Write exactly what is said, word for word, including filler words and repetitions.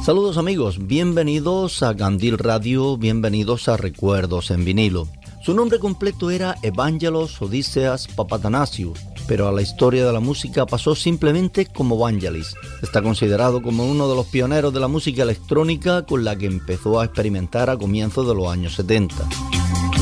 Saludos amigos, bienvenidos a Candil Radio, bienvenidos a Recuerdos en Vinilo. Su nombre completo era Evangelos Odysseas Papatanasiou, pero a la historia de la música pasó simplemente como Vangelis. Está considerado como uno de los pioneros de la música electrónica con la que empezó a experimentar a comienzos de los años setenta.